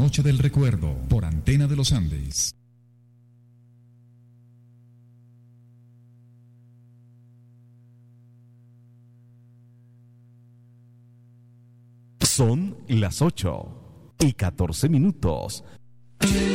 Noche del Recuerdo por Antena de los Andes. Son las 8:14.